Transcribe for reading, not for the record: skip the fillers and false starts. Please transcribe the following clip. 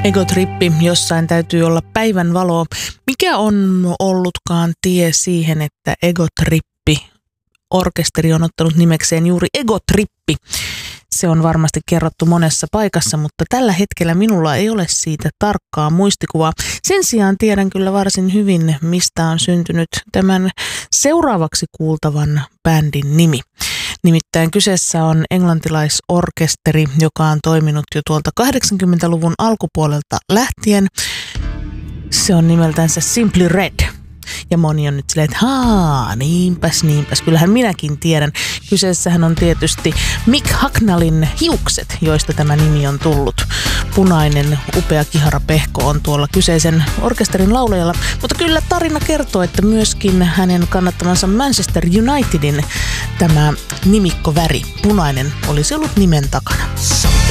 Egotrippi, jossain täytyy olla päivänvaloa. Mikä on ollutkaan tie siihen, että Egotrippi-orkesteri on ottanut nimekseen juuri Egotrippi? Se on varmasti kerrottu monessa paikassa, mutta tällä hetkellä minulla ei ole siitä tarkkaa muistikuvaa. Sen sijaan tiedän kyllä varsin hyvin, mistä on syntynyt tämän seuraavaksi kuultavan bändin nimi. Nimittäin kyseessä on englantilaisorkesteri, joka on toiminut jo tuolta 80-luvun alkupuolelta lähtien. Se on nimeltänsä Simply Red. Ja moni on nyt silleen, että niinpäs, kyllähän minäkin tiedän. Kyseessähän on tietysti Mick Hucknallin hiukset, joista tämä nimi on tullut. Punainen, upea kiharapehko on tuolla kyseisen orkesterin laulajalla. Mutta kyllä tarina kertoo, että myöskin hänen kannattamansa Manchester Unitedin tämä nimikkoväri, punainen, olisi ollut nimen takana.